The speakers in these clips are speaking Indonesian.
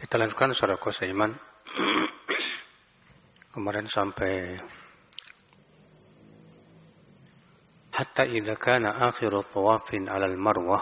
Kita lanjutkan saudaraku seiman. Kemarin sampai hatta idza kana akhiru tawafin 'ala al-marwah,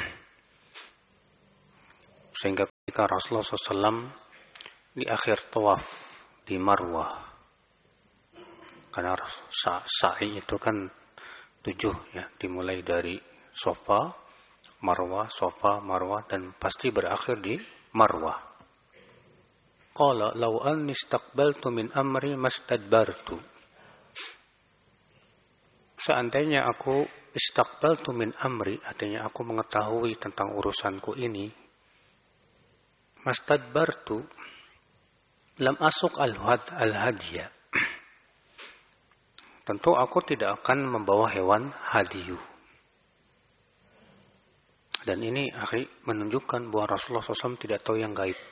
sehingga ketika Rasulullah SAW di akhir tawaf di Marwah, karena sa'i itu kan 7 ya, dimulai dari Safa, Marwah, dan pasti berakhir di Marwah. Qala law anni istaqbaltu min amri mastadbartu. Seandainya aku istaqbaltu min amri, artinya aku mengetahui tentang urusanku ini, mastadbartu, lam asuk al-hadiya. Tentu aku tidak akan membawa hewan hadiyu. Dan ini akhi menunjukkan bahwa Rasulullah SAW tidak tahu yang gaib.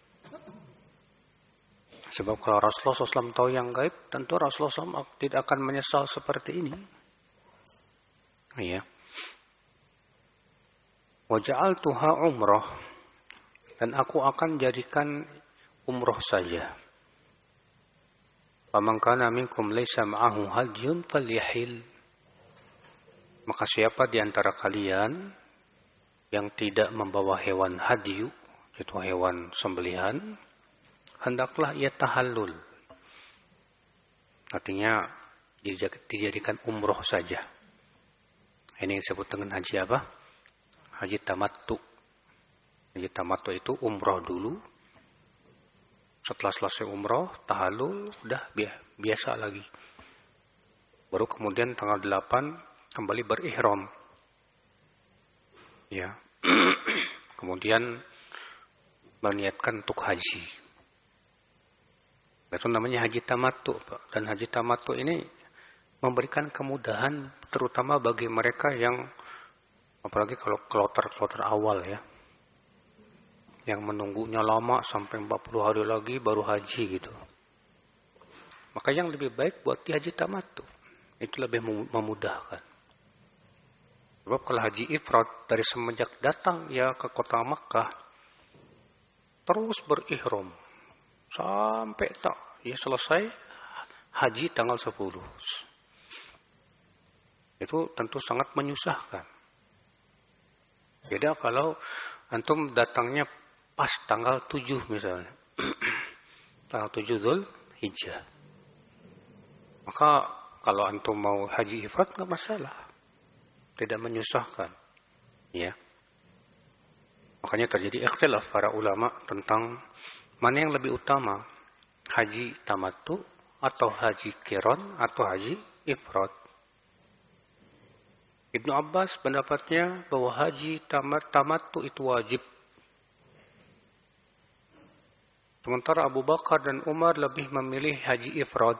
Sebab kalau Rasulullah SAW tahu yang gaib, tentu Rasulullah SAW tidak akan menyesal seperti ini. Ya. Waja'altuha umrah, dan aku akan jadikan umrah saja. Faman kana minkum laysa ma'ahu hadyun falyahil. Maka siapa di antara kalian yang tidak membawa hewan hadyu, yaitu hewan sembelihan, hendaklah ia tahallul. Artinya dijadikan umroh saja. Ini disebut dengan haji apa? Haji tamattu. Haji tamattu itu umroh dulu. Setelah selesai umroh, tahallul, udah biasa lagi. Baru kemudian tanggal 8 kembali berihram. Ya. Kemudian meniatkan untuk haji. Itu namanya haji tamattu, Pak. Dan haji tamattu ini memberikan kemudahan terutama bagi mereka yang, apalagi kalau kloter awal ya, yang menunggunya lama sampai 40 hari lagi baru haji gitu. Maka yang lebih baik buat di haji tamattu. Itu lebih memudahkan. Sebab kalau haji ifrad dari semenjak datang ya ke kota Makkah terus berihram sampai selesai haji tanggal 10. Itu tentu sangat menyusahkan. Beda kalau antum datangnya pas tanggal 7 misalnya. Tanggal 7 Dzulhijjah. Maka kalau antum mau haji ifrad enggak masalah. Tidak menyusahkan. Ya. Makanya terjadi ikhtilaf para ulama tentang mana yang lebih utama, haji tamattu atau haji qiran atau haji ifrad. Ibnu Abbas pendapatnya bahwa haji tamattu itu wajib. Sementara Abu Bakar dan Umar lebih memilih haji ifrad.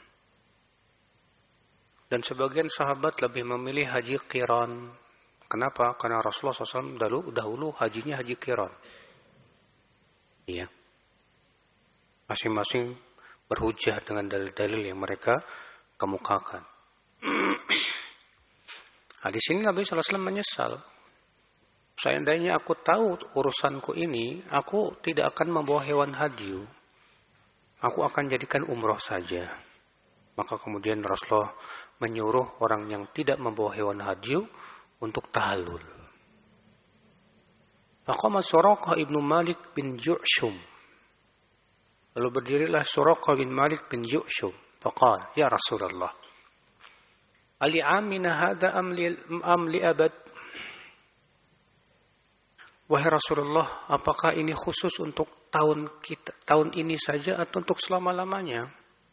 Dan sebagian sahabat lebih memilih haji qiran. Kenapa? Karena Rasulullah SAW dahulu hajinya haji qiran. Iya. Masing-masing berhujjah dengan dalil-dalil yang mereka kemukakan. Nah, di sini Nabi SAW menyesal. Seandainya aku tahu urusanku ini, aku tidak akan membawa hewan hadyu. Aku akan jadikan umroh saja. Maka kemudian Rasulullah menyuruh orang yang tidak membawa hewan hadyu untuk tahallul. Faqama Suraqah ibnu Malik bin Ju'shum. Lalu berdirilah Suraqah bin Malik bin Ju'shum. Faqala, ya Rasulullah, Ali amina hadha am li abad? Wahai Rasulullah, apakah ini khusus untuk tahun ini saja atau untuk selama-lamanya?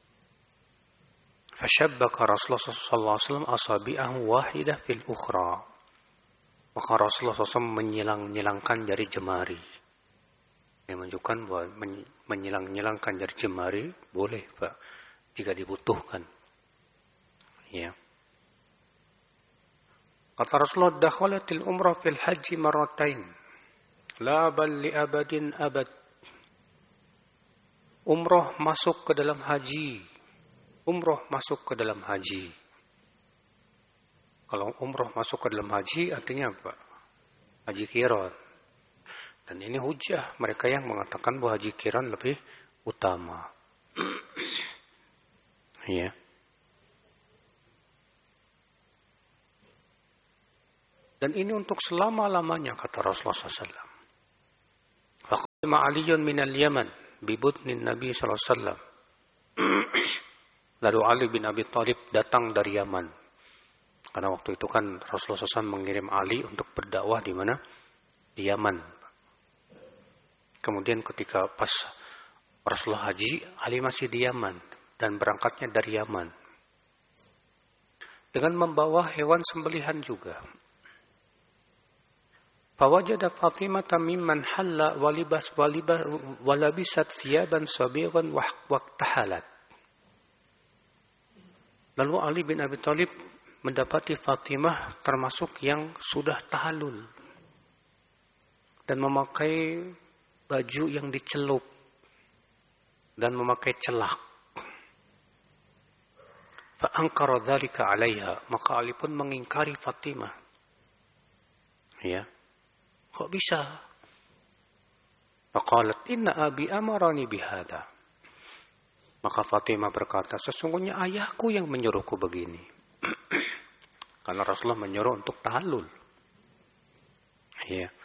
Fashabbaka Rasulullah sallallahu alaihi wasallam asabi'ahu wahidah fil ukhra. Maka Rasulullah SAW menyilang-nyilangkan jari jemari. Yang menunjukkan bahwa menyilang-nyilangkan jari jemari boleh, Pak, jika dibutuhkan. Ya. Kata Rasulullah, dakhalatil umrah fil haji marratain. La bal li abadin abad. Umrah masuk ke dalam haji. Umrah masuk ke dalam haji. Kalau umrah masuk ke dalam haji artinya apa? Haji qiran. Dan ini hujah mereka yang mengatakan bahwa haji qiran lebih utama. Ya. Dan ini untuk selama-lamanya kata Rasulullah SAW. Faqadima Aliyun minal Yaman bibutnin Nabi SAW. Lalu Ali bin Abi Thalib datang dari Yaman. Karena waktu itu kan Rasulullah SAW mengirim Ali untuk berdakwah di mana? Di Yaman. Kemudian ketika pas Rasulullah haji, Ali masih di Yaman dan berangkatnya dari Yaman. Dengan membawa hewan sembelihan juga. Fawajada Fatimah mimman halla walabisat thiyaban sabighan waqtahalat. Lalu Ali bin Abi Thalib mendapati Fatimah termasuk yang sudah tahallul dan memakai baju yang dicelup dan memakai celak. Fa ankara dzalika 'alaiha, maka Ali pun mengingkari Fatimah. Ya. Kok bisa? Faqalat inna abi amarani bihadza. Maka Fatimah berkata, sesungguhnya ayahku yang menyuruhku begini. Karena Rasulullah menyuruh untuk tahallul. Ya.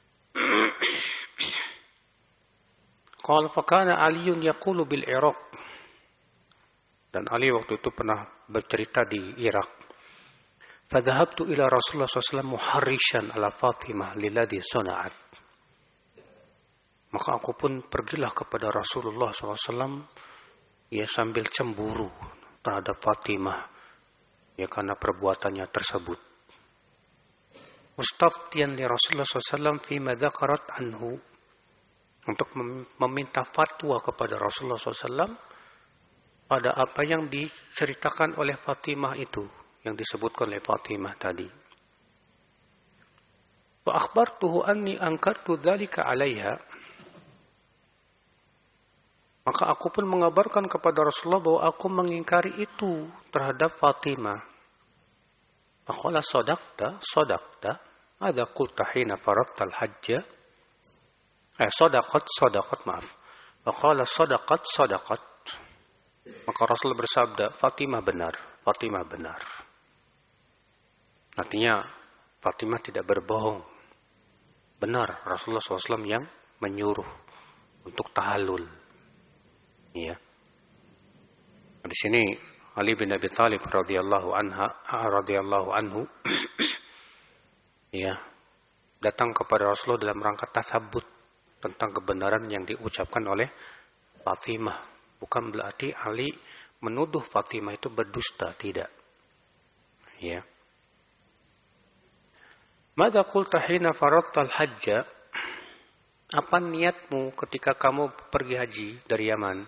Qala fakana Aliun yaqulu bil Iraq. Dan Ali waktu itu pernah bercerita di Irak. Fadhahabtu ila Rasulullah SAW muharrishan ala Fatimah lilladhi suna'at. Maka aku pun pergilah kepada Rasulullah SAW ya sambil cemburu terhadap Fatimah ya karena perbuatannya tersebut. Mustaftiyan li Rasulullah SAW fima dzakarat anhu, untuk meminta fatwa kepada Rasulullah SAW pada apa yang diceritakan oleh Fatimah itu, yang disebutkan oleh Fatimah tadi. Wa akhbartuhu anni ankartu dzalika 'alaiha. Maka aku pun mengabarkan kepada Rasulullah bahwa aku mengingkari itu terhadap Fatimah. Faqala sadaqta, adza qulta hina faradta al-hajja. Sadaqat, maaf. Faqala sadaqat. Maka Rasul bersabda, Fatimah benar. Artinya, Fatimah tidak berbohong. Benar, Rasulullah SAW yang menyuruh untuk tahallul. Ya. Di sini Ali bin Abi Thalib radhiyallahu anhu ya, datang kepada Rasulullah dalam rangka tasabbut tentang kebenaran yang diucapkan oleh Fatimah. Bukan berarti Ali menuduh Fatimah itu berdusta, tidak. Ya. Madza qulta hina faradta al-hajja? Apa niatmu ketika kamu pergi haji dari Yaman?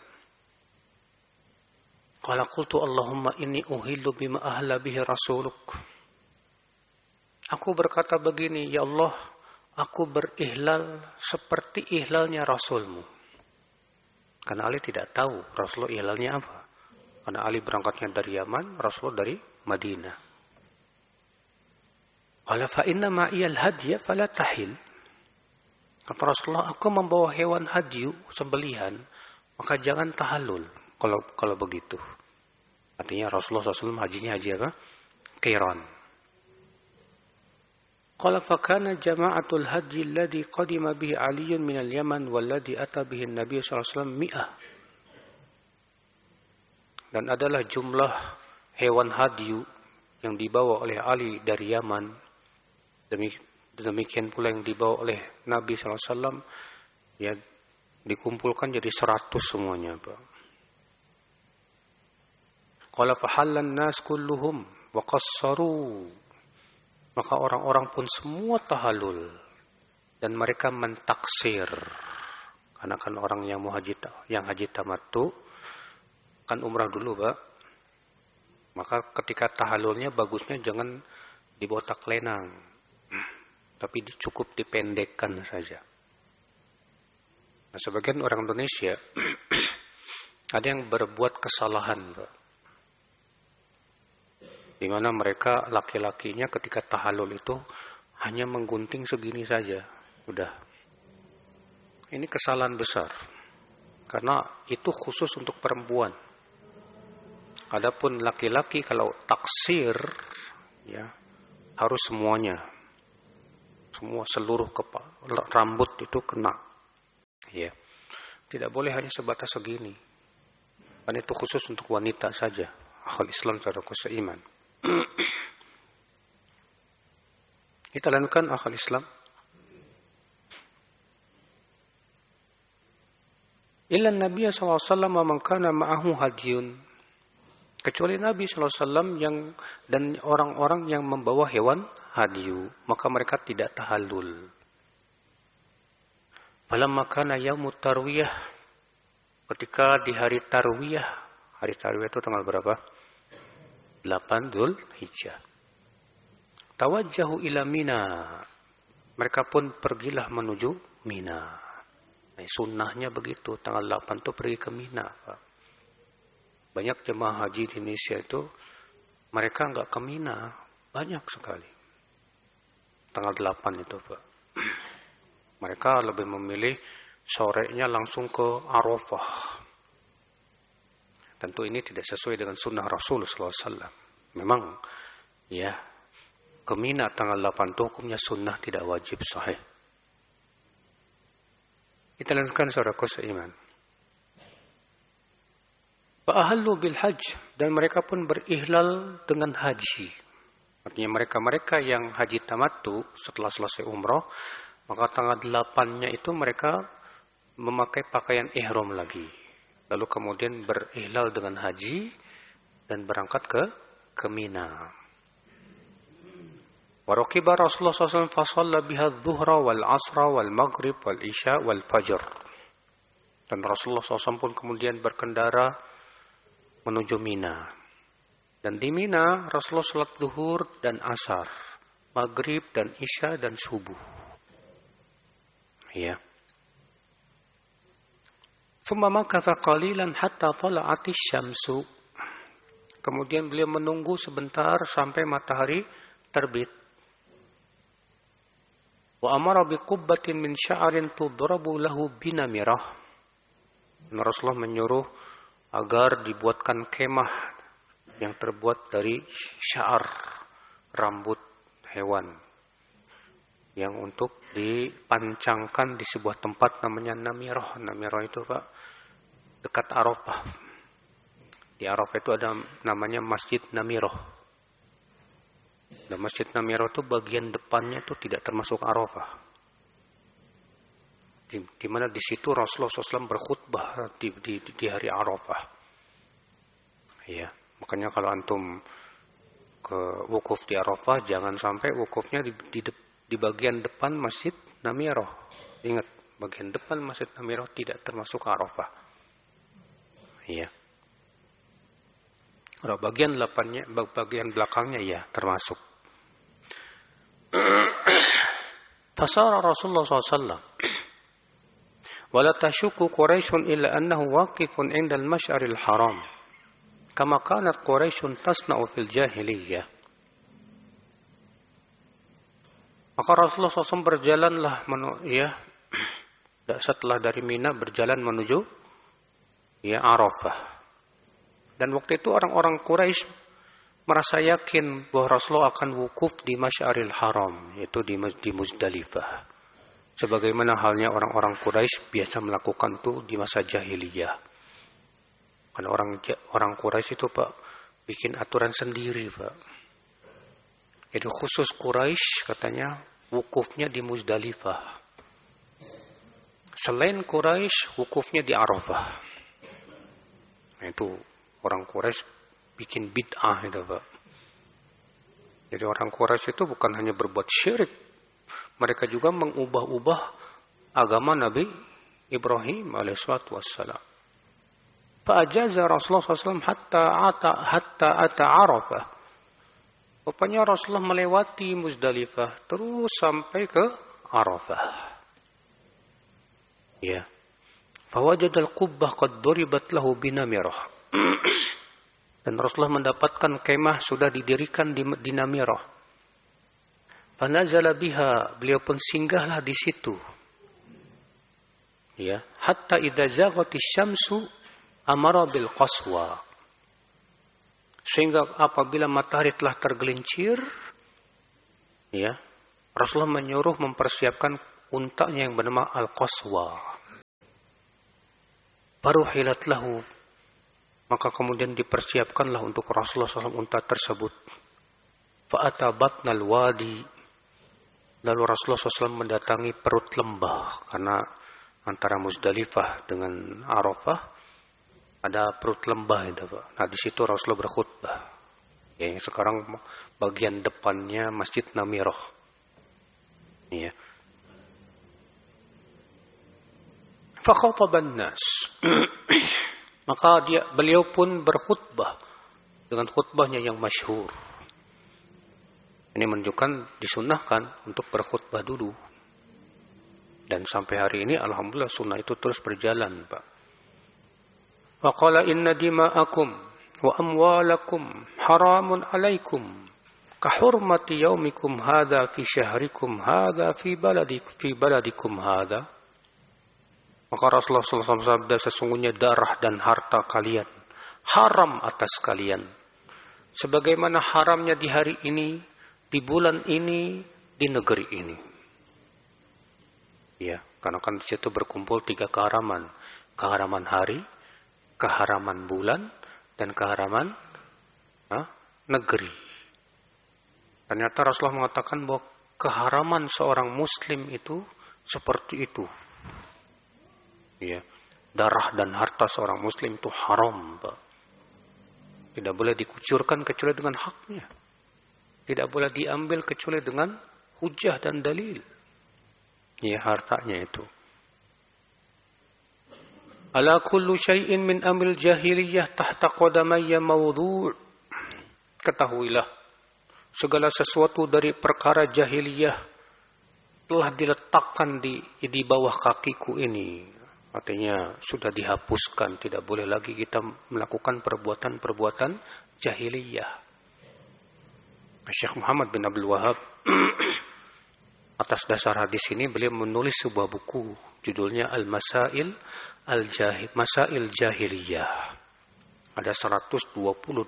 Qala qultu Allahumma inni uhillu bima ahla bihi rasuluk. Aku berkata begini, ya Allah, aku berihlal seperti ihlalnya Rasulmu. Karena Ali tidak tahu Rasulullah ihlalnya apa. Karena Ali berangkatnya dari Yaman, Rasulullah dari Madinah. Qala fa inna ma'iyal hadya fala tahil. Kata Rasulullah, aku membawa hewan hadyu, sembelihan, maka jangan tahallul kalau begitu. Artinya Rasulullah SAW hajinya haji apa? Qiran. Qala fakana jama'atul haji alladhi qadima bihi Aliyun minal Yaman walladhi ata bihi Nabi SAW 100. Dan adalah jumlah hewan hadyu yang dibawa oleh Ali dari Yaman, demikian pula yang dibawa oleh Nabi SAW, ya dikumpulkan jadi 100 semuanya, Pak. Qala fahallan nas kulluhum wa qassaru. Maka orang-orang pun semua tahallul dan mereka mentaksir. Karena kan orang yang mau haji, yang haji tamattu kan umrah dulu, Pak. Maka ketika tahallulnya bagusnya jangan dibotak lenang, tapi cukup dipendekkan saja. Nah, sebagian orang Indonesia ada yang berbuat kesalahan, Pak. Di mana mereka laki-lakinya ketika tahallul itu hanya menggunting segini saja, udah. Ini kesalahan besar. Karena itu khusus untuk perempuan. Adapun laki-laki kalau taksir, ya harus semuanya. Semua seluruh rambut itu kena. Ya. Tidak boleh hanya sebatas segini. Dan itu khusus untuk wanita saja. Akhul Islam saudaraku seiman. Kita lanjutkan akhul Islam. Illa Nabi sallallahu alaihi wasallam man kana ma'ahu hadiyun. Kecuali Nabi sallallahu alaihi wasallam dan orang-orang yang membawa hewan hadiyu, maka mereka tidak tahallul. Falamma kana yaumut tarwiyah, ketika di hari tarwiyah itu tanggal berapa? 8 Dzulhijjah. Tawajjahu ila Mina. Mereka pun pergilah menuju Mina. Sunnahnya begitu, tanggal 8 itu pergi ke Mina, Pak. Banyak jemaah haji di Indonesia itu mereka enggak ke Mina, banyak sekali. Tanggal 8 itu, Pak. Mereka lebih memilih sorenya langsung ke Arafah. Tentu ini tidak sesuai dengan sunnah Rasul sallallahu alaihi wasallam. Memang ya, ke Mina tanggal 8 itu hukumnya sunnah, tidak wajib, sahih. Kita lanjutkan saudaraku seiman. Fa'ahallu bil hajj, dan mereka pun berihlal dengan haji. Artinya mereka yang haji tamattu setelah selesai umroh, maka tanggal 8-nya itu mereka memakai pakaian ihram lagi. Lalu kemudian berihlal dengan haji dan berangkat ke Mina. Warakiba Rasulullah SAW fasalla biha dhuhra wal asra wal maghrib wal isya wal fajr. Dan Rasulullah SAW pun kemudian berkendara menuju Mina. Dan di Mina Rasulullah salat zuhur dan asar, maghrib dan isya dan subuh. Ya. Thumma makatha qalilan hatta tala'atis syamsu. Kemudian beliau menunggu sebentar sampai matahari terbit. Wa amara biqubbatin min sya'arin tudrabu lahu binamirah. Rasulullah menyuruh agar dibuatkan kemah yang terbuat dari sya'ar, rambut hewan, yang untuk dipancangkan di sebuah tempat namanya Namirah. Namirah itu, Pak, dekat Arafah. Di Arafah itu ada namanya Masjid Namirah. Dan Masjid Namirah itu bagian depannya itu tidak termasuk Arafah. Di mana di situ Rasulullah SAW berkhutbah di hari Arafah. Ya, makanya kalau antum ke wukuf di Arafah, jangan sampai wukufnya di bagian depan Masjid Namirah. Ingat, bagian depan Masjid Namirah tidak termasuk Arafah. Ya. Kalau bagian belakangnya ya termasuk. Fasara Rasulullah SAW. Wala tashukku Quraisyun illa annahu waqifun 'inda al-mash'aril haram. Kama kanat Quraisyun tasna'u fil jahiliyah. Maka Rasulullah SAW berjalanlah setelah dari Mina berjalan menuju Arafah. Dan waktu itu orang-orang Quraisy merasa yakin bahwa Rasulullah akan wukuf di Masy'aril Haram, yaitu di Muzdalifah. Sebagaimana halnya orang-orang Quraisy biasa melakukan itu di masa jahiliyah. Karena orang Quraisy itu, Pak, bikin aturan sendiri, Pak. Jadi khusus Quraisy katanya wukufnya di Muzdalifah. Selain Quraisy wukufnya di Arafah. Nah, itu orang Quraisy bikin bid'ah itu, Pak. Jadi orang Quraisy itu bukan hanya berbuat syirik, mereka juga mengubah-ubah agama Nabi Ibrahim alaihissalatu wassalam. Fa'ajaza Rasulullah SAW hatta ata Arafah. Rupanya Rasulullah melewati Muzdalifah terus sampai ke Arafah. Ya. Fawajadal qubbah qad duribat lahu binamirah. Dan Rasulullah mendapatkan kemah sudah didirikan di Namirah. Fanazala biha, beliau pun singgahlah di situ. Ya, hatta idza zaghatis syamsu amara bil qaswa. Sehingga apabila matahari telah tergelincir, ya, Rasulullah menyuruh mempersiapkan untanya yang bernama al-qaswa. Faruhilat lahu, maka kemudian dipersiapkanlah untuk Rasulullah SAW unta tersebut. Fa'ata batnal wadi, lalu Rasulullah SAW mendatangi perut lembah, karena antara Muzdalifah dengan Arafah ada perut lembah itu, Pak. Nah, di situ Rasulullah berkhutbah. Ya, sekarang bagian depannya Masjid Namirah. Ya. Fa khataban nas. Maka beliau pun berkhutbah dengan khutbahnya yang masyhur. Ini menunjukkan disunahkan untuk berkhutbah dulu. Dan sampai hari ini alhamdulillah sunnah itu terus berjalan, Pak. Wa qala inna dima'akum wa amwalakum haramun 'alaikum ka hurmati yaumikum hadza fi syahrikum hadza fi baladikum hadza. Maka Rasulullah SAW bersabda, sesungguhnya darah dan harta kalian haram atas kalian, sebagaimana haramnya di hari ini, di bulan ini, di negeri ini. Ya, karena kan di situ berkumpul 3 keharaman: keharaman hari, keharaman bulan, dan keharaman negeri. Ternyata Rasulullah mengatakan bahwa keharaman seorang Muslim itu seperti itu. Ya, darah dan harta seorang Muslim itu haram, Pak. Tidak boleh dikucurkan kecuali dengan haknya. Tidak boleh diambil kecuali dengan hujah dan dalil. Ya, hartanya itu. Ala kullu syai'in min amril jahiliyah tahta qadamayya mawdhu'. Ketahuilah, segala sesuatu dari perkara jahiliyah telah diletakkan di bawah kakiku ini. Artinya sudah dihapuskan, tidak boleh lagi kita melakukan perbuatan-perbuatan jahiliyah. Syekh Muhammad bin Abdul Wahab atas dasar hadis ini beliau menulis sebuah buku judulnya Al-Masail Masail Jahiliyah. Ada 128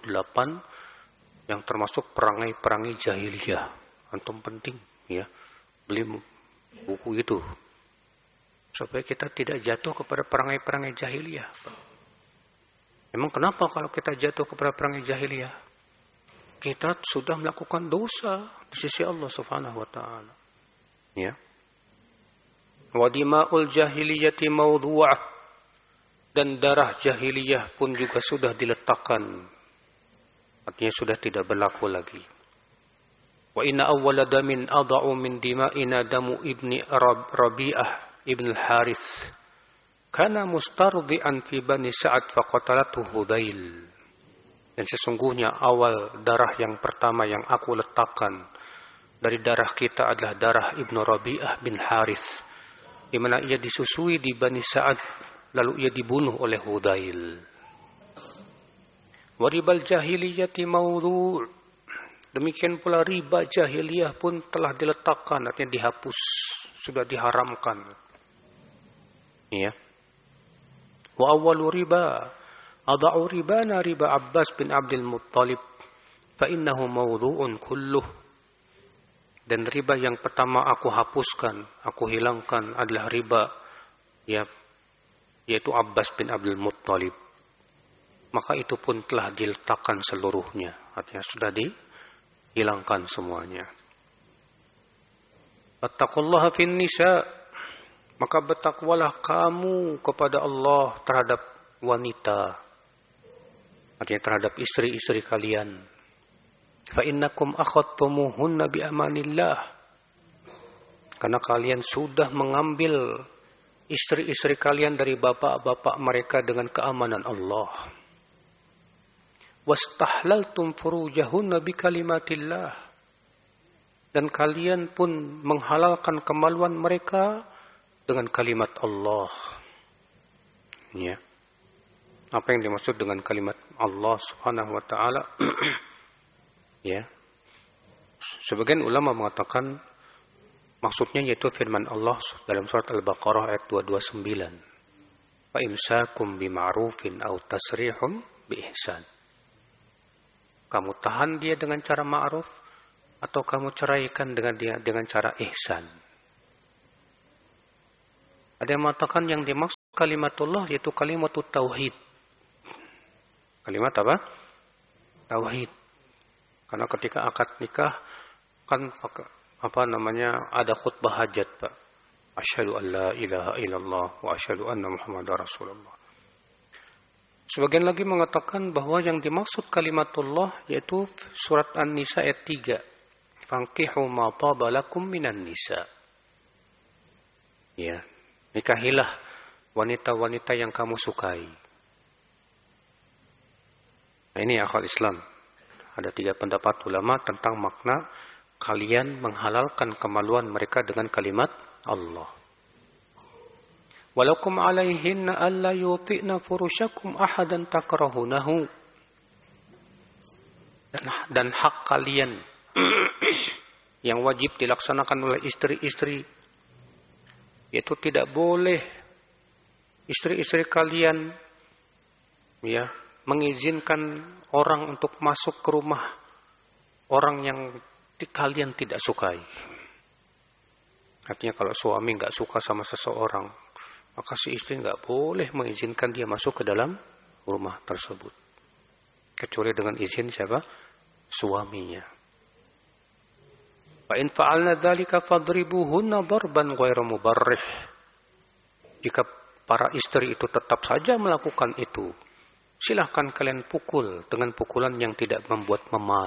yang termasuk perangai-perangai jahiliyah. Antum penting ya beli buku itu supaya kita tidak jatuh kepada perangai-perangai jahiliyah. Emang kenapa kalau kita jatuh kepada perangai jahiliyah? Kita sudah melakukan dosa di sisi Allah Subhanahu wa taala. Ya. Wa dima'ul jahiliyati mawdhu'ah, dan darah jahiliyah pun juga sudah diletakkan. Artinya sudah tidak berlaku lagi. Wa inna awwala damin adha'u min dima'ina damu ibni Rabi'ah Ibn al-Harith kana mustardi'an fi Bani Sa'ad faqatalatuhu Hudayl. Dan sesungguhnya awal darah yang pertama yang aku letakkan dari darah kita adalah darah Ibnu Rabi'ah bin Harith, di mana ia disusui di Bani Sa'ad lalu ia dibunuh oleh Hudayl. Wa ribal jahiliyati mawdhu'. Demikian pula riba jahiliyah pun telah diletakkan, artinya dihapus, sudah diharamkan. Ya. Wa awwalu riba adau ribana riba Abbas bin Abdul Muttalib fa innahu mawdhu'un kulluh. Dan riba yang pertama aku hapuskan, aku hilangkan adalah riba ya, yaitu Abbas bin Abdul Muttalib. Maka itu pun telah diletakkan seluruhnya, artinya sudah dihilangkan semuanya. Wattaqullaha fin nisa', maka bertakwalah kamu kepada Allah terhadap wanita, artinya terhadap istri-istri kalian. Fa innakum akhadtumuhunna bi amanillah, karena kalian sudah mengambil istri-istri kalian dari bapak-bapak mereka dengan keamanan Allah. Wastahlaltum furujahunna bi kalimatillah, dan kalian pun menghalalkan kemaluan mereka dengan kalimat Allah. Ya. Apa yang dimaksud dengan kalimat Allah Subhanahu wa taala? Ya. Sebagian ulama mengatakan Maksudnya yaitu firman Allah dalam surat Al-Baqarah ayat 229. Fa imsakum bima'rufin aw tasrihum biihsan. Kamu tahan dia dengan cara ma'ruf atau kamu ceraikan dengan dia dengan cara ihsan. Ada yang mengatakan yang dimaksud kalimatullah yaitu kalimatut tauhid. Kalimat apa? Tauhid. Karena ketika akad nikah kan ada khutbah hajat, Pak. Asyhadu an la ilaha illallah wa asyhadu anna Muhammadar Rasulullah. Sebagian lagi mengatakan bahwa yang dimaksud kalimatullah yaitu surat An-Nisa ayat 3. Fankihu ma taba lakum minan nisa. Ya, nikahilah wanita-wanita yang kamu sukai. Nah, ini akal Islam. Ada 3 pendapat ulama tentang makna kalian menghalalkan kemaluan mereka dengan kalimat Allah. Walakum alaihinna alla yuti'na furushakum ahadan takrahunahu. Dan hak kalian yang wajib dilaksanakan oleh istri-istri, yaitu tidak boleh istri-istri kalian ya mengizinkan orang untuk masuk ke rumah orang yang kalian tidak sukai. Artinya kalau suami nggak suka sama seseorang, maka si istri nggak boleh mengizinkan dia masuk ke dalam rumah tersebut. Kecuali dengan izin siapa? Suaminya. Fa in fa'alna dzalika fadribuhunna darban ghairu mubarrih. Jika para istri itu tetap saja melakukan itu, silahkan kalian pukul dengan pukulan yang tidak membuat memar.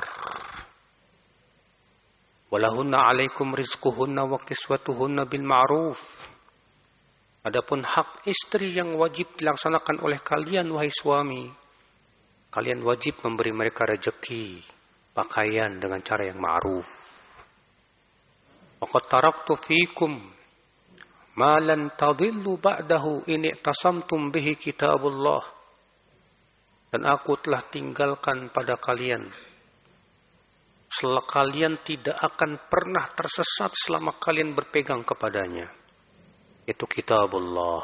Walahunna alaikum rizquhunna wa kiswatuhunna bil ma'ruf. Adapun hak istri yang wajib dilaksanakan oleh kalian wahai suami, kalian wajib memberi mereka rezeki, pakaian dengan cara yang ma'ruf. Waqad taraktu fikum ma lan tadhillu ba'dahu in i'tasamtum bihi kitabullah. Dan aku telah tinggalkan pada kalian kalian tidak akan pernah tersesat selama kalian berpegang kepadanya. Itu kitabullah.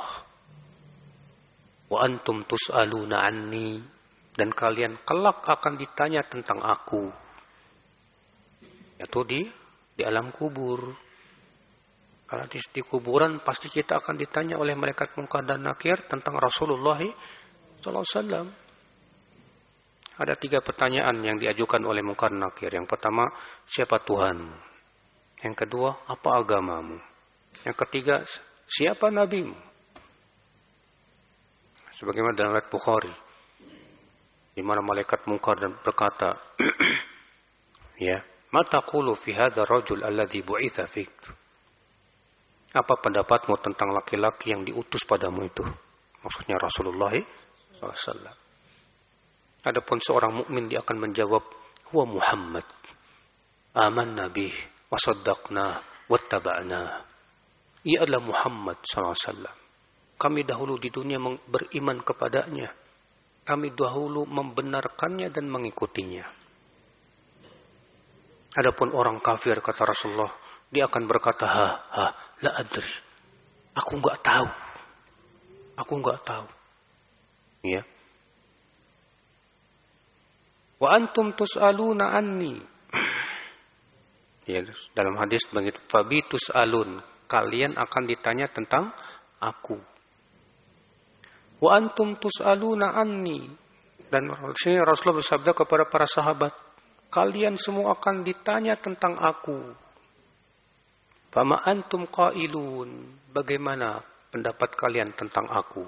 Wa antum tus'aluna anni. Dan kalian kelak akan ditanya tentang aku. Yaitu di alam kubur. Kalau di kuburan pasti kita akan ditanya oleh malaikat Munkar dan Nakir tentang Rasulullah SAW. Ada 3 pertanyaan yang diajukan oleh Munkar dan Nakir. Yang pertama, siapa Tuhan? Yang kedua, apa agamamu? Yang ketiga, siapa nabimu? Sebagaimana dalam riwayat Bukhari, di mana malaikat Munkar dan berkata, ya, ma taqulu fi hadzal rajul alladhi bu'itsa fik? Apa pendapatmu tentang laki-laki yang diutus padamu itu? Maksudnya Rasulullah SAW. Adapun seorang mukmin dia akan menjawab, huwa Muhammad. Amanna bih wa saddaqna wattaba'na. Ia adalah Muhammad SAW. Kami dahulu di dunia beriman kepadanya. Kami dahulu membenarkannya dan mengikutinya. Adapun orang kafir, kata Rasulullah, dia akan berkata, la adri. Aku enggak tahu. Ya. Wa antum tus'aluna anni. Ya, dalam hadis begitu, fabi tus'alun. Kalian akan ditanya tentang aku. Wa antum tus'aluna anni. Dan sini Rasulullah bersabda kepada para sahabat, kalian semua akan ditanya tentang aku. Fama antum qailun. Bagaimana pendapat kalian tentang aku?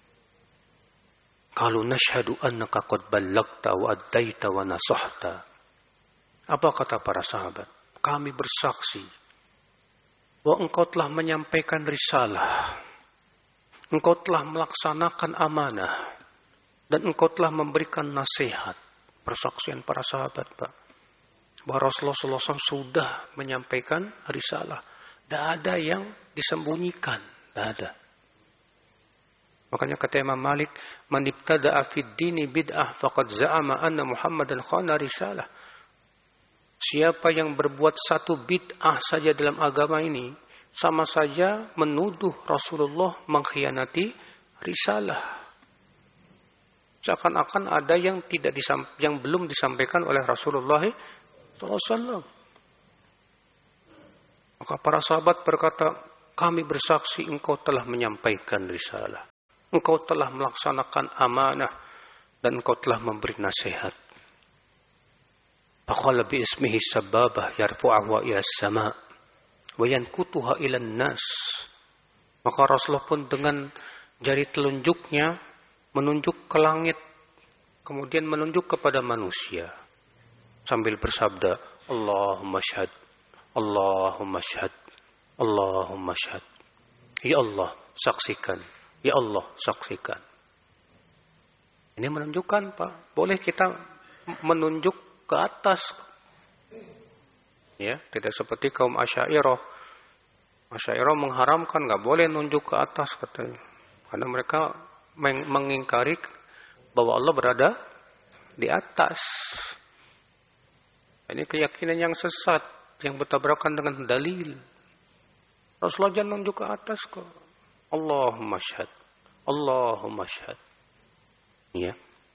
Qalu nashhadu annaka qad ballagta wa addaita wa nasahta. Apa kata para sahabat? Kami bersaksi bahwa engkau telah menyampaikan risalah. Engkau telah melaksanakan amanah. Dan engkau telah memberikan nasihat. Persaksian para sahabat, Pak. Bahwa Rasulullah SAW sudah menyampaikan risalah. Tidak ada yang disembunyikan. Tidak ada. Makanya kata Imam Malik, man ibtada'a fid dini bid'ah faqad za'ama anna Muhammadan khana risalah. Siapa yang berbuat satu bid'ah saja dalam agama ini, sama saja menuduh Rasulullah mengkhianati risalah. Seakan-akan ada yang belum disampaikan oleh Rasulullah SAW. Maka para sahabat berkata, kami bersaksi engkau telah menyampaikan risalah. Engkau telah melaksanakan amanah dan engkau telah memberi nasihat. Faqala bi ismihi sababah yarfu'ahu ila as-sama' wa yankutuha ila an-nas. Maka Rasulullah pun dengan jari telunjuknya menunjuk ke langit, kemudian menunjuk kepada manusia sambil bersabda, Allahumma syahad, Allahumma syahad, Allahumma syahad. Ya Allah, saksikan. Ya Allah, saksikan. Ini menunjukkan, Pak, boleh kita menunjuk ke atas. Ya, tidak seperti kaum Asy'ariyah. Asy'ariyah mengharamkan, enggak boleh nunjuk ke atas katanya. Karena mereka mengingkari bahwa Allah berada di atas. Ini keyakinan yang sesat, yang bertabrakan dengan dalil. Rasulullah jangan nunjuk ke atas kok. Allahumma syahad. Allahumma syahad. Ya.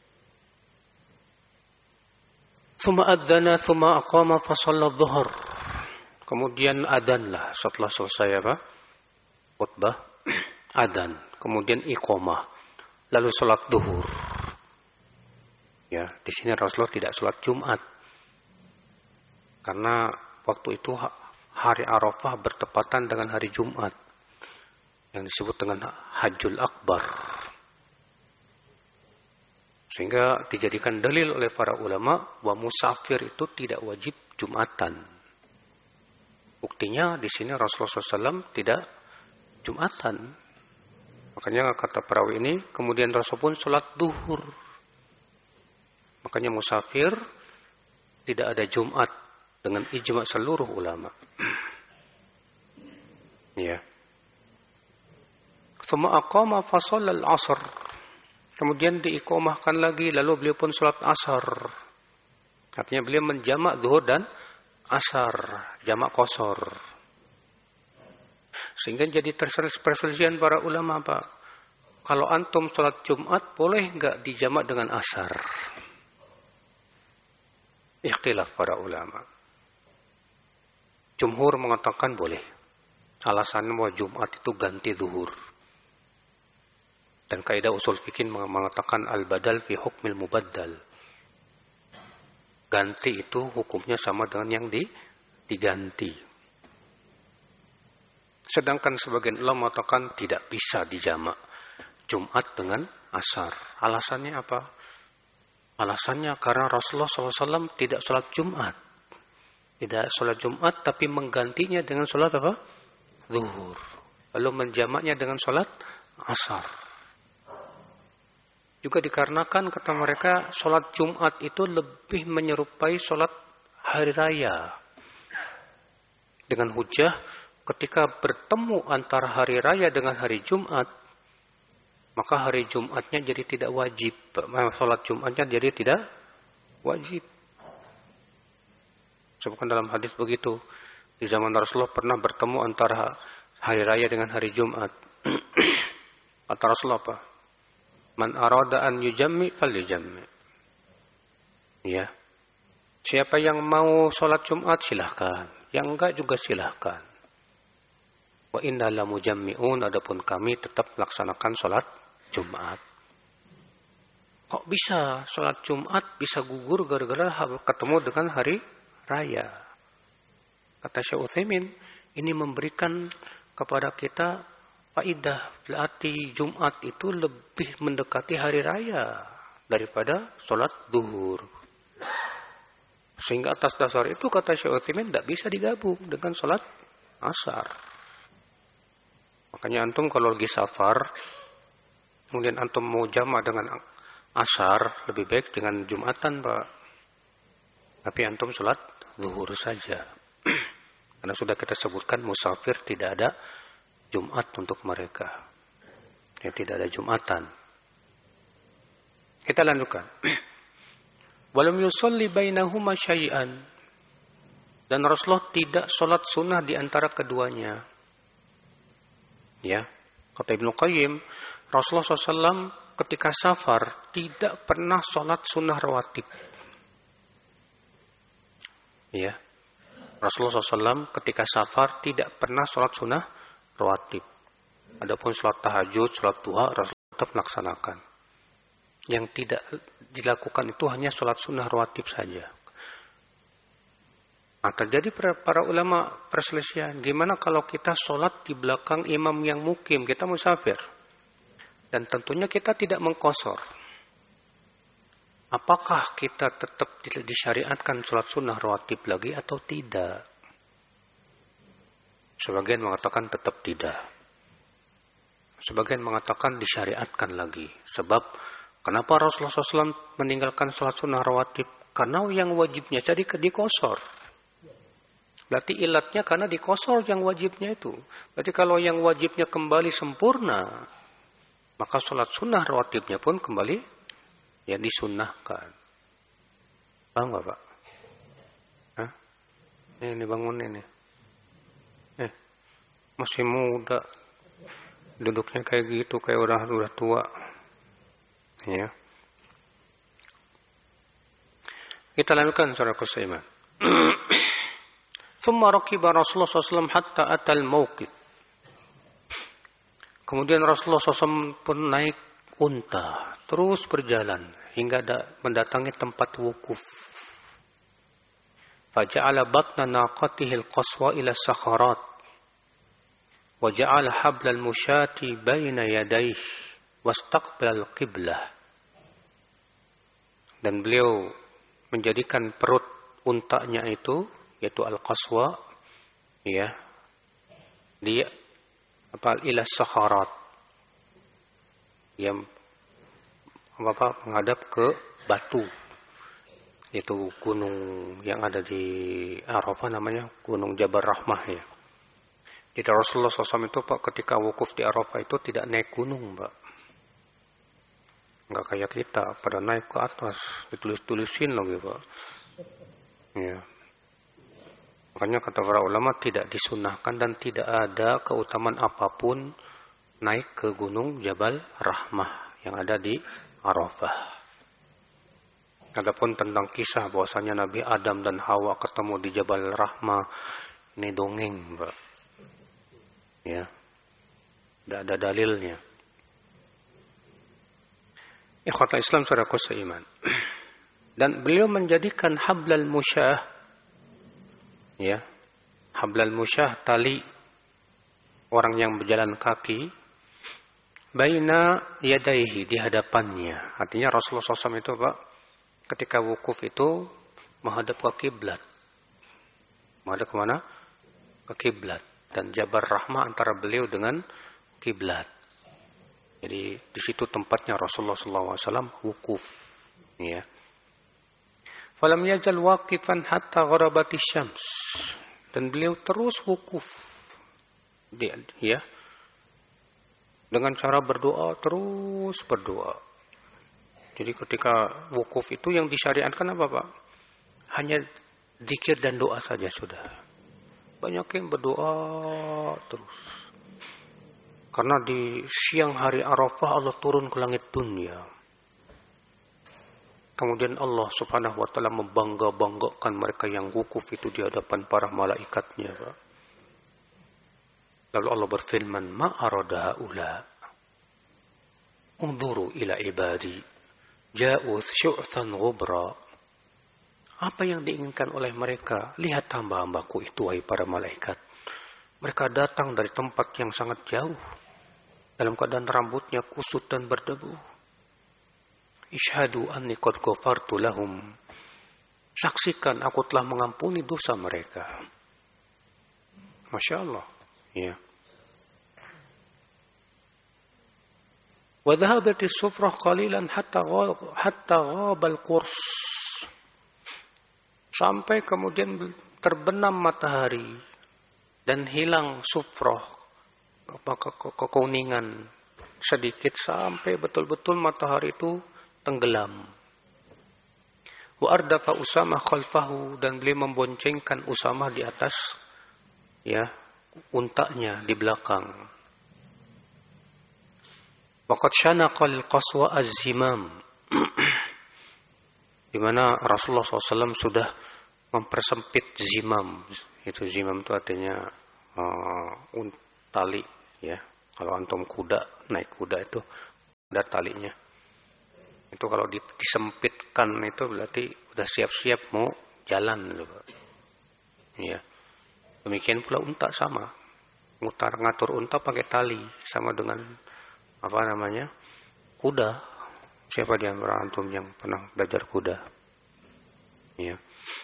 Thumma adzana thumma aqama fa shalla dhuhr. Kemudian adzanlah setelah selesai apa? Khutbah, adzan, kemudian iqamah. Lalu sholat duhur. Ya, di sini Rasulullah tidak sholat Jumat. Karena waktu itu hari Arafah bertepatan dengan hari Jumat. Yang disebut dengan Hajjul Akbar. Sehingga dijadikan dalil oleh para ulama bahwa musafir itu tidak wajib Jumatan. Buktinya di sini Rasulullah SAW tidak Jumatan. Makanya kata perawi ini, kemudian Rasul pun sholat duhur. Makanya musafir tidak ada Jumat dengan ijma seluruh ulama. Ya. Tsumma aqama fa shallal 'ashr. Kemudian diiqamahkan lagi, lalu beliau pun sholat asar. Artinya beliau menjamak zuhur dan asar, jamak qasar. Sehingga jadi perselisihan para ulama, Pak. Kalau antum sholat Jumat, boleh enggak dijamak dengan asar? Ikhtilaf para ulama. Jumhur mengatakan boleh. Alasannya bahwa Jumat itu ganti zuhur. Dan kaidah usul fikih mengatakan al-badal fi hukmil mubaddal. Ganti itu hukumnya sama dengan yang diganti. Sedangkan sebagian ulama mengatakan tidak bisa dijamak Jumat dengan asar. Alasannya apa? Alasannya karena Rasulullah SAW tidak sholat Jumat. Tidak sholat Jumat tapi menggantinya dengan sholat apa? Zuhur. Lalu menjamaknya dengan sholat asar. Juga dikarenakan kata mereka sholat Jumat itu lebih menyerupai sholat hari raya. Dengan hujah ketika bertemu antara hari raya dengan hari Jumat, maka hari Jumatnya jadi tidak wajib. Sholat Jumatnya jadi tidak wajib. Sebutkan dalam hadis begitu. Di zaman Rasulullah pernah bertemu antara hari raya dengan hari Jumat. Kata Rasulullah apa? Man arada an yujammi falyujammi. Ya. Siapa yang mau sholat Jumat silahkan. Yang enggak juga silahkan. Wa inna la mujammi'un, adapun kami tetap melaksanakan sholat Jumat. Kok bisa sholat Jumat bisa gugur gara-gara ketemu dengan hari raya? Kata Syekh Utsaimin, ini memberikan kepada kita faidah. Berarti Jumat itu lebih mendekati hari raya daripada sholat zuhur. Sehingga atas dasar itu kata Syekh Utsaimin tidak bisa digabung dengan sholat asar. Makanya antum kalau lagi safar, kemudian antum mau jamak dengan asar, lebih baik dengan Jumatan, Pak. Tapi antum sholat zuhur saja. Karena sudah kita sebutkan musafir tidak ada Jumat untuk mereka. Ya, tidak ada Jumatan. Kita lanjutkan. Walam yusalli bainahuma syai'an. Dan Rasulullah tidak sholat sunnah di antara keduanya. Ya, kata Ibnu Qayyim, Rasulullah SAW ketika safar tidak pernah sholat sunnah rawatib. Ya, Rasulullah SAW ketika safar tidak pernah sholat sunnah rawatib. Adapun sholat tahajud, sholat duha, Rasulullah tetap melaksanakan. Yang tidak dilakukan itu hanya sholat sunnah rawatib saja. Nah, terjadi para ulama perselisihan. Gimana kalau kita sholat di belakang imam yang mukim, kita musafir. Dan tentunya kita tidak mengqashar. Apakah kita tetap disyariatkan sholat sunnah rawatib lagi atau tidak? Sebagian mengatakan tetap tidak. Sebagian mengatakan disyariatkan lagi. Sebab kenapa Rasulullah SAW meninggalkan sholat sunnah rawatib? Karena yang wajibnya jadi diqashar. Berarti ilatnya karena diqashar yang wajibnya itu. Berarti kalau yang wajibnya kembali sempurna, maka sholat sunnah rawatibnya pun kembali ya disunnahkan. Paham gak Pak? Hah? Ini bangun ini. Masih muda. Duduknya kayak gitu, kayak udah tua. Ya. Kita lanjutkan saudara seiman. Thumma raqiba Rasulullah SAW hatta atal mauqif. Kemudian Rasulullah SAW pun naik unta, terus berjalan hingga mendatangi tempat wukuf. Faja'ala batna naqatihi al-qaswa ila sakharat. Wa ja'ala habla al-mushati baina yadayhi wastaqbala al-qiblah. Dan beliau menjadikan perut untanya itu, yaitu al-qaswa, ya, dia ila sakharat, yang menghadap ke batu, yaitu gunung yang ada di Arafah, namanya Gunung Jabal Rahmah ya. Jadi Rasulullah SAW itu Pak ketika wukuf di Arafah itu tidak naik gunung Pak. Enggak kayak kita pada naik ke atas ditulis-tulisin lagi Pak. Ya. Makanya kata para ulama tidak disunahkan dan tidak ada keutamaan apapun naik ke gunung Jabal Rahmah yang ada di Arafah. Adapun tentang kisah bahwasanya Nabi Adam dan Hawa ketemu di Jabal Rahmah, ini dongeng, Mbak. Ya. Tidak ada dalilnya. Ikhwatul Islam saudaraku seiman. Dan beliau menjadikan hablal musyah, ya, hablal musyah, tali orang yang berjalan kaki, baina yadaihi, di hadapannya. Artinya Rasulullah SAW itu Pak ketika wukuf itu menghadap ke kiblat. Menghadap ke mana? Ke kiblat. Dan Jabal Rahmah antara beliau dengan kiblat. Jadi di situ tempatnya Rasulullah SAW wukuf. Ya. Falam yajal waqifan hatta gharabatis syams. Dan beliau terus wukuf. Ya. Dengan cara berdoa, terus berdoa. Jadi ketika wukuf itu yang disyariatkan apa Pak? Hanya zikir dan doa saja sudah. Banyak yang berdoa terus. Karena di siang hari Arafah Allah turun ke langit dunia. Kemudian Allah Subhanahu wa taala membangga-banggakan mereka yang wukuf itu di hadapan para malaikatnya, Pak. Lalu Allah berfirman, "Ma arada haula. Unzuru ila ibadi. Ja'u syu'than ghubra." Apa yang diinginkan oleh mereka? Lihat hamba-hambaku itu, wahai para malaikat. Mereka datang dari tempat yang sangat jauh. Dalam keadaan rambutnya kusut dan berdebu. Ishhadu anni qad ghafartu lahum. Saksikan aku telah mengampuni dosa mereka. Masya Allah. Ya. Wa dhahabatis sufrah qalilan hatta ghabal qurs. Sampai kemudian terbenam matahari dan hilang sufrah, kekuningan sedikit sampai betul-betul matahari itu tenggelam. Wa ardafa Usamah khalfahu, dan beliau memboncengkan Usamah di atas untanya di belakang. Waqad syanaqa lil qaswa az-zimam, di mana Rasulullah SAW sudah mempersempit zimam. Itu zimam itu artinya tali ya. Kalau antum naik kuda itu ada talinya. Itu kalau disempitkan itu berarti udah siap-siap mau jalan gitu, Pak. Ya. Demikian pula unta sama. Ngatur unta pakai tali sama dengan kuda. Siapa di antara antum yang pernah belajar kuda? Ya.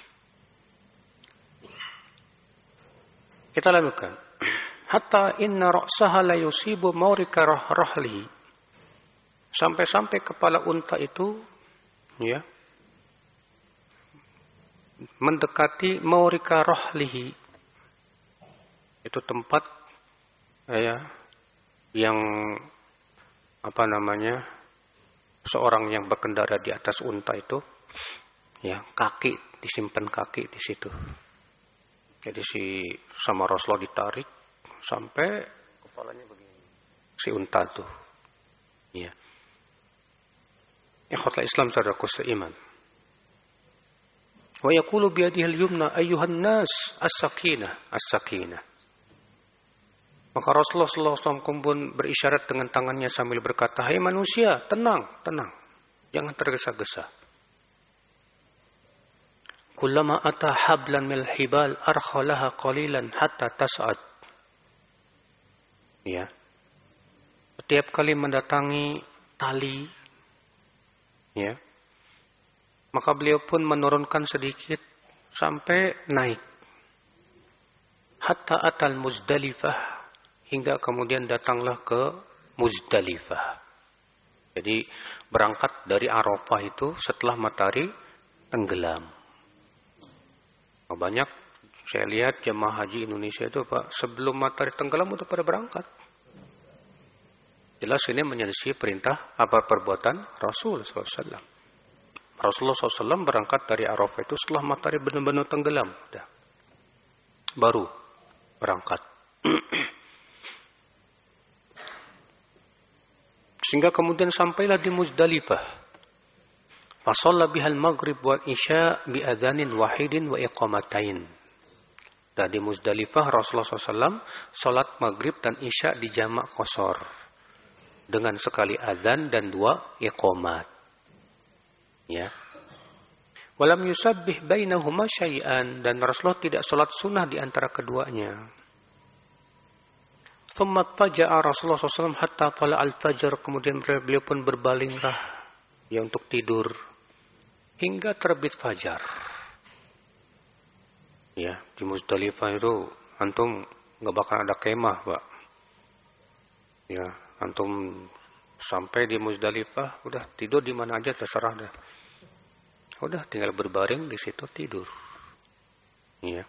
Kita lanjutkan. Hatta inna ra'saha la yusibu mawrika rahli. Sampai-sampai kepala unta itu mendekati mawrika rahlihi. Itu tempat yang seorang yang berkendara di atas unta itu disimpan kaki di situ. Jadi sama Rasulullah ditarik sampai kepalanya begini si unta tuh. Ya. Ikhwatul Islam saudaraku seiman. Wa yaqulu bi yadihi al-yumna ayyuhan nas as-sakinah as-sakinah. Maka Rasulullah SAW pun berisyarat dengan tangannya sambil berkata, hai manusia, tenang, tenang. Jangan tergesa-gesa. Kullama ata hablan mil hibal arkhalaha qalilan hatta tas'ad. Ya. Setiap kali mendatangi tali, ya, maka beliau pun menurunkan sedikit sampai naik. Hatta atal Muzdalifah, hingga kemudian datanglah ke Muzdalifah. Jadi berangkat dari Arafah itu setelah matahari tenggelam. Banyak saya lihat jemaah haji Indonesia itu Pak, sebelum matahari tenggelam udah pada berangkat. Jelas ini menyelisih perintah perbuatan Rasul SAW. Rasulullah SAW berangkat dari Arafah itu setelah matahari benar-benar tenggelam. Baru berangkat. Sehingga kemudian sampailah di Muzdalifah. Fasalla bihal maghrib wal isya bi adzanin wahidin wa iqamatain. Dan di Muzdalifah Rasulullah SAW salat maghrib dan isya di jamak qasar dengan sekali adzan dan 2 iqamat. Ya. Walam yusabbih bainahuma syai'an, dan Rasulullah tidak salat sunnah di antara keduanya. Thumma taja'a Rasulullah SAW hatta tala al-fajr. Kemudian beliau pun berbalinglah untuk tidur hingga terbit fajar. Ya, di Muzdalifah itu antum nggak bakal ada kemah, Pak. Ya, antum sampai di Muzdalifah udah tidur di mana aja terserah dah. Udah tinggal berbaring di situ tidur. Ya.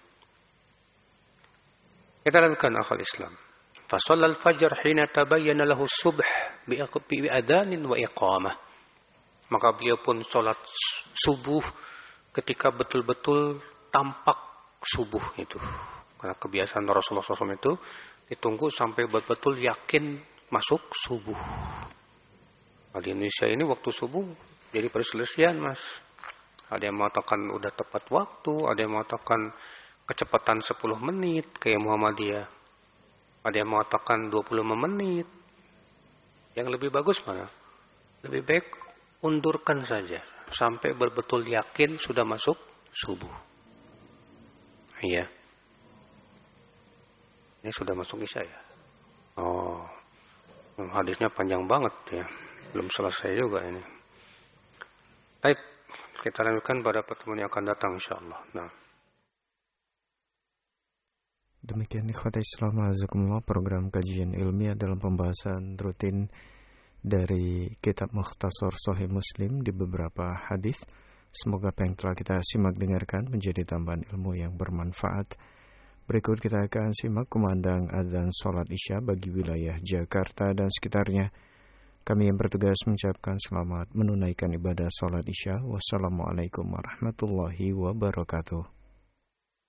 Kita lanjutkan akhal Islam. فصلى الفجر حين تبين له الصبح بأذان وإقامة. Maka beliau pun sholat subuh ketika betul-betul tampak subuh itu. Karena kebiasaan Rasulullah SAW itu ditunggu sampai betul-betul yakin masuk subuh. Di Indonesia ini waktu subuh jadi perselisihan, Mas. Ada yang mengatakan udah tepat waktu, ada yang mengatakan kecepatan 10 menit kayak Muhammadiyah. Ada yang mengatakan 25 menit. Yang lebih bagus mana? Lebih baik undurkan saja sampai betul-betul yakin sudah masuk subuh. Iya. Ini sudah masuk isya ya? Oh. Hadisnya panjang banget ya. Belum selesai juga ini. Baik, kita lanjutkan pada pertemuan yang akan datang insyaallah. Nah. Demikian ikhwata Islam azakumullah, program kajian ilmiah dalam pembahasan rutin dari kitab Mukhtasar Sahih Muslim di beberapa hadis. Semoga apa yang telah kita simak dengarkan menjadi tambahan ilmu yang bermanfaat. Berikut kita akan simak kumandang adzan salat Isya bagi wilayah Jakarta dan sekitarnya. Kami yang bertugas mengucapkan selamat menunaikan ibadah sholat Isya. Wassalamualaikum warahmatullahi wabarakatuh.